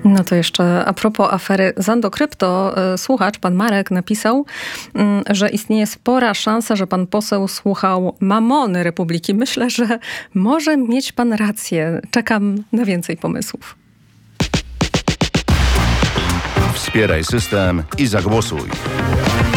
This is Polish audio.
No to jeszcze a propos afery Zando Krypto, słuchacz, pan Marek napisał, że istnieje spora szansa, że pan poseł słuchał Mamony Republiki. Myślę, że może mieć pan rację. Czekam na więcej pomysłów. Wspieraj system i zagłosuj.